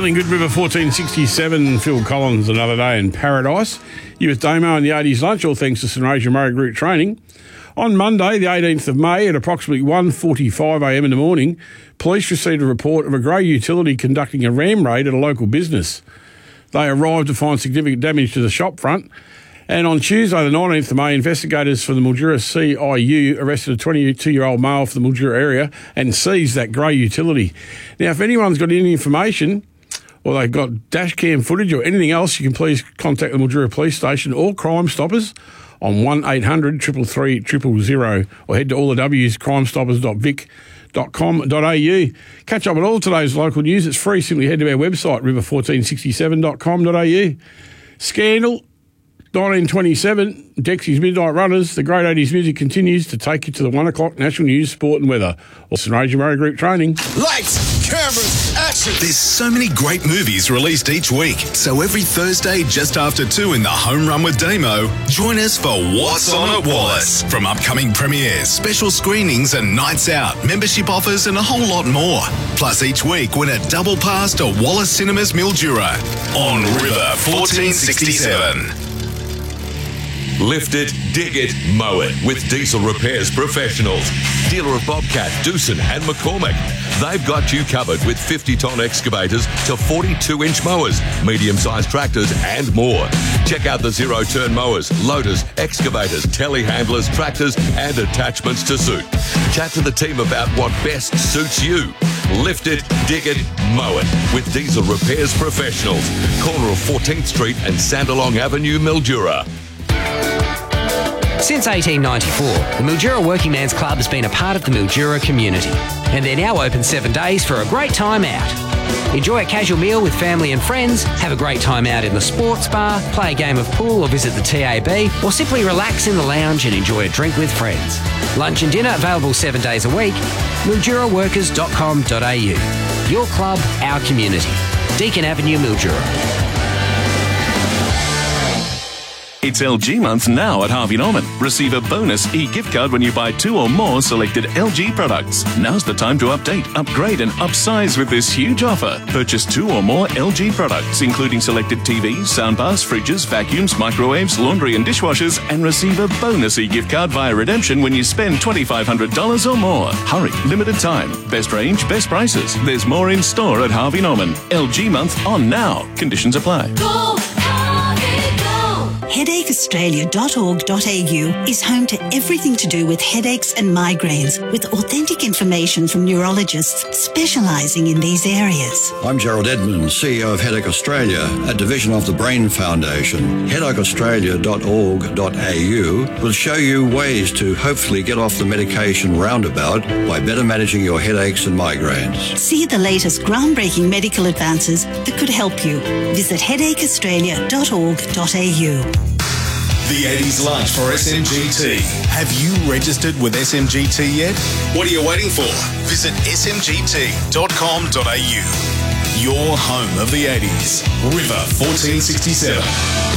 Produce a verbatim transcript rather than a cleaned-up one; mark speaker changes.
Speaker 1: Feeling good, River fourteen sixty-seven, Phil Collins, Another Day in Paradise. You with Damo and the eighties lunch, all thanks to St Roger Murray Group Training. On Monday, the eighteenth of May, at approximately one forty-five a m in the morning, police received a report of a grey utility conducting a ram raid at a local business. They arrived to find significant damage to the shop front. And on Tuesday, the nineteenth of May, investigators from the Mildura C I U arrested a twenty-two-year-old male from the Mildura area and seized that grey utility. Now, if anyone's got any information or they've got dash cam footage or anything else, you can please contact the Mildura Police Station or Crime Stoppers on one eight hundred, three three three, zero zero zero or head to all the W's, crime stoppers dot vic dot com dot a u. Catch up on all today's local news. It's free. Simply head to our website, river fourteen sixty-seven dot com dot a u. Scandal. nineteen twenty-seven, Dexy's Midnight Runners, the great eighties music continues to take you to the one o'clock national news, sport and weather. Or St Roger Murray Group Training.
Speaker 2: Lights, cameras, action. There's so many great movies released each week. So every Thursday just after two in the Home Run with Damo, join us for What's On at Wallace. From upcoming premieres, special screenings and nights out, membership offers and a whole lot more. Plus each week win a double pass to Wallace Cinemas Mildura on River fourteen sixty-seven.
Speaker 3: Lift it, dig it, mow it with Diesel Repairs Professionals. Dealer of Bobcat, Doosan and McCormick. They've got you covered with fifty-ton excavators to forty-two inch mowers, medium-sized tractors and more. Check out the zero-turn mowers, loaders, excavators, telehandlers, tractors and attachments to suit. Chat to the team about what best suits you. Lift it, dig it, mow it with Diesel Repairs Professionals. Corner of fourteenth Street and Sandalong Avenue, Mildura.
Speaker 4: Since eighteen ninety-four, the Mildura Working Man's Club has been a part of the Mildura community, and they're now open seven days for a great time out. Enjoy a casual meal with family and friends, have a great time out in the sports bar, play a game of pool or visit the T A B, or simply relax in the lounge and enjoy a drink with friends. Lunch and dinner available seven days a week. mildura workers dot com dot a u. Your club, our community. Deakin Avenue, Mildura.
Speaker 5: It's L G month now at Harvey Norman. Receive a bonus e-gift card when you buy two or more selected L G products. Now's the time to update, upgrade and upsize with this huge offer. Purchase two or more L G products, including selected T Vs, soundbars, fridges, vacuums, microwaves, laundry and dishwashers, and receive a bonus e-gift card via redemption when you spend twenty-five hundred dollars or more. Hurry, limited time. Best range, best prices. There's more in store at Harvey Norman. L G month on now. Conditions apply.
Speaker 6: Go! headache australia dot org dot a u is home to everything to do with headaches and migraines, with authentic information from neurologists specialising in these areas.
Speaker 7: I'm Gerald Edmonds, C E O of Headache Australia, a division of the Brain Foundation. headache australia dot org dot a u will show you ways to hopefully get off the medication roundabout by better managing your headaches and migraines.
Speaker 6: See the latest groundbreaking medical advances that could help you. Visit headache australia dot org dot a u.
Speaker 2: The eighties lunch for S M G T. Have you registered with S M G T yet? What are you waiting for? Visit s m g t dot com dot a u. Your home of the eighties. River fourteen sixty-seven.